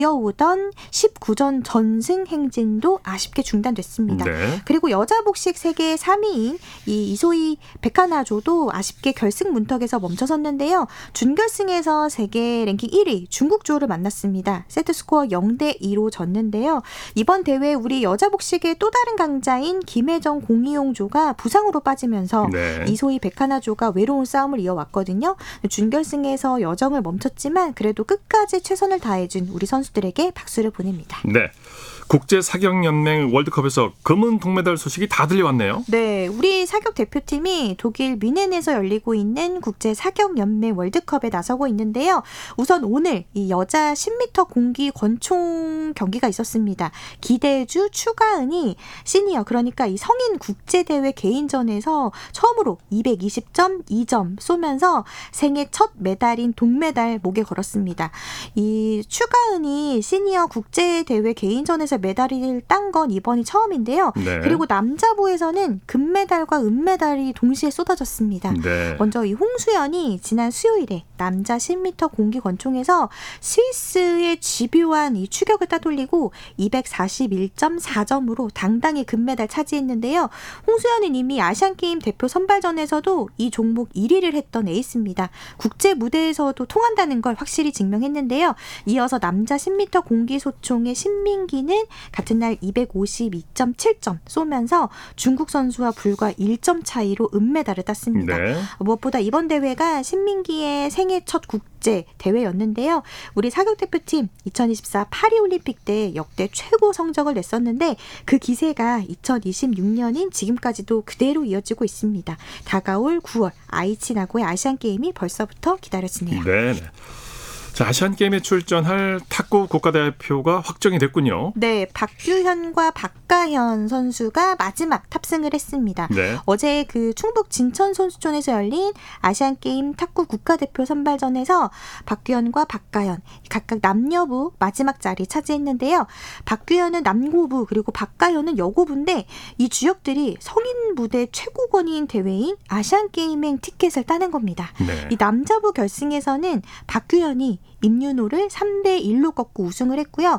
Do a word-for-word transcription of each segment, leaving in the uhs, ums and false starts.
이어오던 십구 전 전승 행진도 아쉽게 중단됐습니다. 네. 그리고 여자 복식 세계 삼 위인 이 이소희 백하나조도 아쉽게 결승 문턱에서 멈춰섰는데요. 준결승에서 세계 랭킹 일 위 중국 조를 만났습니다. 세트스코어 영 대 이로 졌는데요. 이번 대회 우리 여자 복식의 또 다른 강자인 김혜정 공이용 조가 부상으로 빠지면서 네. 이소희 백하나조가 외로운 싸움을 이어왔거든요. 준결승에서 여정을 멈췄지만 그래도 끝까지 최선을 다해준 우리 선수들에게 박수를 보냅니다. 네. 국제사격연맹 월드컵에서 금은 동메달 소식이 다 들려왔네요. 네, 우리 사격 대표팀이 독일 뮌헨에서 열리고 있는 국제사격연맹 월드컵에 나서고 있는데요. 우선 오늘 이 여자 십 미터 공기 권총 경기가 있었습니다. 기대주 추가은이 시니어, 그러니까 이 성인 국제대회 개인전에서 처음으로 이백이십 점 이 점 쏘면서 생애 첫 메달인 동메달 목에 걸었습니다. 이 추가은이 시니어 국제대회 개인전에서 메달을 딴 건 이번이 처음인데요. 네. 그리고 남자부에서는 금메달과 은메달이 동시에 쏟아졌습니다. 네. 먼저 이 홍수연이 지난 수요일에 남자 십 미터 공기 권총에서 스위스의 집요한 이 추격을 따돌리고 이백사십일 점 사 점으로 당당히 금메달 차지했는데요. 홍수연은 이미 아시안게임 대표 선발전에서도 이 종목 일 위를 했던 에이스입니다. 국제 무대에서도 통한다는 걸 확실히 증명했는데요. 이어서 남자 십 미터 공기 소총의 신민기는 같은 날 이백오십이 점 칠 점 쏘면서 중국 선수와 불과 일 점 차이로 은메달을 땄습니다. 네. 무엇보다 이번 대회가 신민기의 생애 첫 국제 대회였는데요. 우리 사격대표팀 이천이십사 파리올림픽 때 역대 최고 성적을 냈었는데 그 기세가 이천이십육 년인 지금까지도 그대로 이어지고 있습니다. 다가올 구월 아이치 나고야 아시안게임이 벌써부터 기다려지네요. 네. 자, 아시안게임에 출전할 탁구 국가대표가 확정이 됐군요. 네, 박규현과 박가현 선수가 마지막 탑승을 했습니다. 네. 어제 그 충북 진천 선수촌에서 열린 아시안게임 탁구 국가대표 선발전에서 박규현과 박가현 각각 남녀부 마지막 자리 차지했는데요. 박규현은 남고부 그리고 박가현은 여고부인데 이 주역들이 성인 무대 최고권인 대회인 아시안게임행 티켓을 따는 겁니다. 네. 이 남자부 결승에서는 박규현이 임윤호를 삼 대 일로 꺾고 우승을 했고요.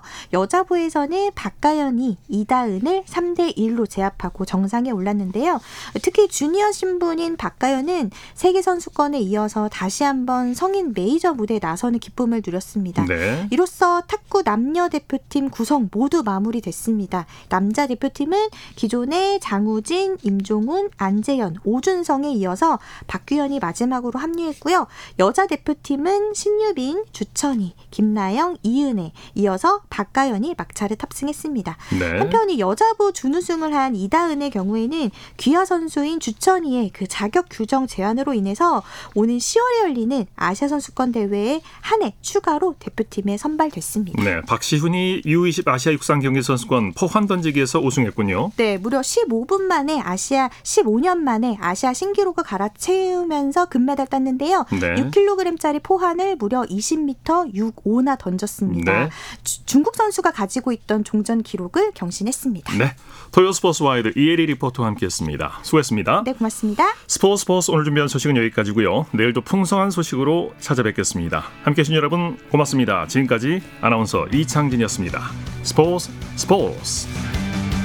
여자부에서는 박가연이 이다은을 삼 대 일로 제압하고 정상에 올랐는데요. 특히 주니어 신분인 박가연은 세계선수권에 이어서 다시 한번 성인 메이저 무대에 나서는 기쁨을 누렸습니다. 네. 이로써 탁구 남녀 대표팀 구성 모두 마무리됐습니다. 남자 대표팀은 기존의 장우진, 임종훈, 안재현, 오준성에 이어서 박규현이 마지막으로 합류했고요. 여자 대표팀은 신유빈, 주천희, 김나영, 이은혜 이어서 박가연이 막차를 탑승했습니다. 네. 한편 이 여자부 준우승을 한 이다은의 경우에는 귀하 선수인 주천희의 그 자격 규정 제한으로 인해서 오는 시월에 열리는 아시아 선수권 대회에 한 해 추가로 대표팀에 선발됐습니다. 네, 박시훈이 유 이십 아시아 육상 경기 선수권 포환 던지기에서 우승했군요. 네, 무려 십오 분 만에 아시아 십오 년 만에 아시아 신기록을 갈아채우면서 금메달 땄는데요. 네. 육 킬로그램짜리 포환을 무려 이십 미터 육십오나 던졌습니다. 네. 주, 중국 선수가 가지고 있던 종전 기록을 경신했습니다. 네, 토요스포츠와이드 이혜리 리포터와 함께했습니다. 수고했습니다. 네, 고맙습니다. 스포츠 스포츠 오늘 준비한 소식은 여기까지고요. 내일도 풍성한 소식으로 찾아뵙겠습니다. 함께해주신 여러분 고맙습니다. 지금까지 아나운서 이창진이었습니다. 스포츠 스포츠.